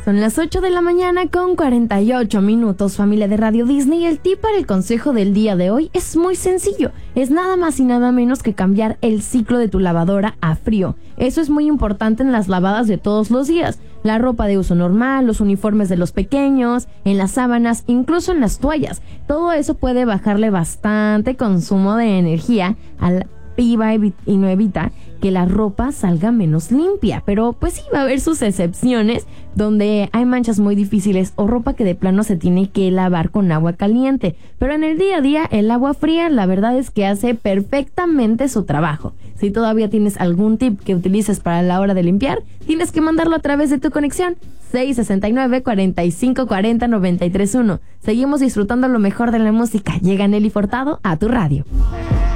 Son las 8 de la mañana con 48 minutos, familia de Radio Disney. El tip para el consejo del día de hoy es muy sencillo. Es nada más y nada menos que cambiar el ciclo de tu lavadora a frío. Eso es muy importante en las lavadas de todos los días. La ropa de uso normal, los uniformes de los pequeños, en las sábanas, incluso en las toallas. Todo eso puede bajarle bastante consumo de energía al piba y no evita que la ropa salga menos limpia, pero pues sí va a haber sus excepciones donde hay manchas muy difíciles o ropa que de plano se tiene que lavar con agua caliente, pero en el día a día el agua fría la verdad es que hace perfectamente su trabajo. Si todavía tienes algún tip que utilices para la hora de limpiar, tienes que mandarlo a través de tu conexión 669-4540-931. Seguimos disfrutando lo mejor de la música. Llega Nelly Furtado a tu radio.